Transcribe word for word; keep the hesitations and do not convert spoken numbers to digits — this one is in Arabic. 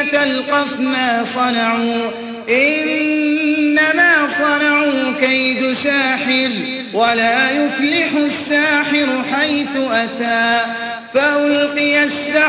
تلقف ما صنعوا إنما صنعوا كيد ساحر ولا يفلح الساحر حيث أتى فألقي السحرة